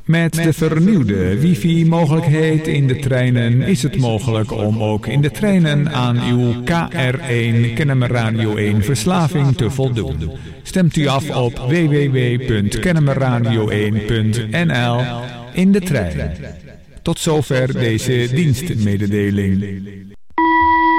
Met de vernieuwde wifi-mogelijkheid in de treinen is het mogelijk om ook in de treinen aan uw KR1 Kennemer Radio 1 verslaving te voldoen. Stemt u af op www.kennemerradio1.nl in de trein. Tot zover deze dienstmededeling.